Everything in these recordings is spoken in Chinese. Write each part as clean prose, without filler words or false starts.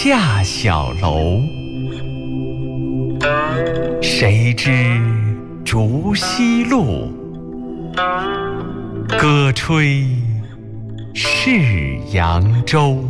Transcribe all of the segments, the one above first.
下小楼。谁知竹溪路，歌吹是扬州。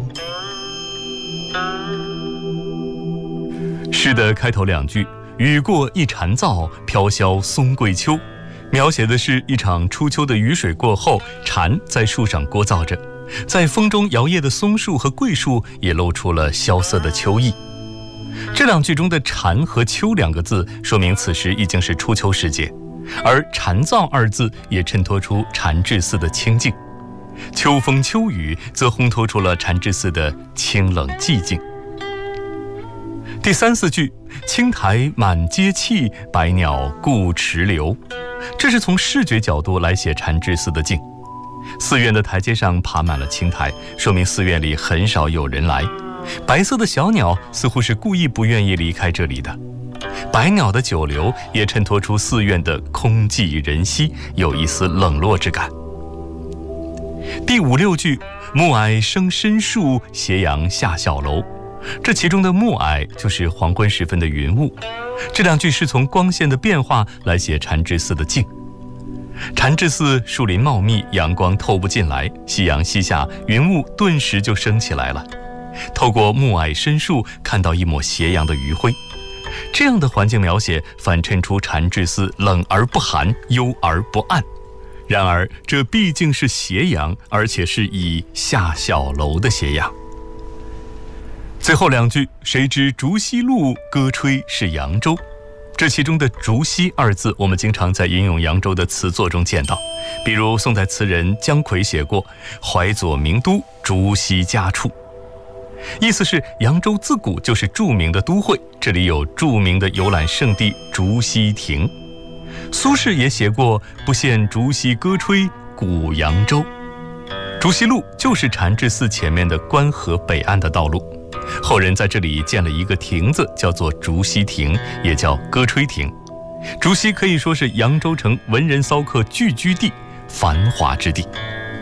诗的开头两句“雨过一蝉噪，飘萧松桂秋”，描写的是一场初秋的雨水过后，蝉在树上聒噪着，在风中摇曳的松树和桂树也露出了萧瑟的秋意。这两句中的蝉和秋两个字，说明此时已经是初秋时节，而蝉噪二字也衬托出禅智寺的清静，秋风秋雨则烘托出了禅智寺的清冷寂静。第三四句“青苔满阶砌，百鸟顾池流”，这是从视觉角度来写禅智寺的静。寺院的台阶上爬满了青苔，说明寺院里很少有人来。白色的小鸟似乎是故意不愿意离开这里的。百鸟的久留也衬托出寺院的空寂人稀，有一丝冷落之感。第五六句“暮霭生深树，斜阳下小楼”，这其中的暮霭就是黄昏时分的云雾。这两句是从光线的变化来写禅智寺的静。禅智寺树林茂密，阳光透不进来，夕阳西下，云雾顿时就升起来了。透过暮霭深树看到一抹斜阳的余晖，这样的环境描写反衬出禅智寺冷而不寒，幽而不暗。然而这毕竟是斜阳，而且是以下小楼的斜阳。最后两句“谁知竹溪路，歌吹是扬州”，这其中的竹溪二字我们经常在吟咏扬州的词作中见到，比如宋代词人姜夔写过“淮左名都，竹溪家处”，意思是扬州自古就是著名的都会，这里有著名的游览胜地竹溪亭。苏轼也写过“不见竹溪歌吹，古扬州”。竹溪路就是禅智寺前面的关河北岸的道路，后人在这里建了一个亭子，叫做竹溪亭，也叫歌吹亭。竹溪可以说是扬州城文人骚客聚居地，繁华之地。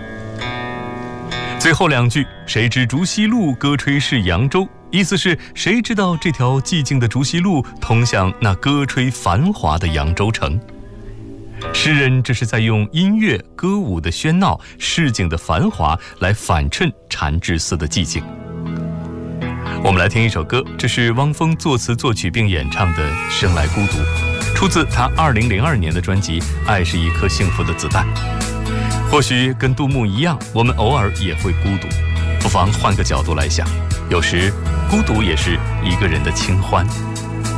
最后两句“谁知竹溪路，歌吹是扬州”，意思是谁知道这条寂静的竹溪路通向那歌吹繁华的扬州城。诗人这是在用音乐歌舞的喧闹，市井的繁华来反衬禅智寺的寂静。我们来听一首歌，这是汪峰作词作曲并演唱的《生来孤独》，出自他2002年的专辑《爱是一颗幸福的子弹》。或许跟杜牧一样，我们偶尔也会孤独，不妨换个角度来想，有时孤独也是一个人的清欢。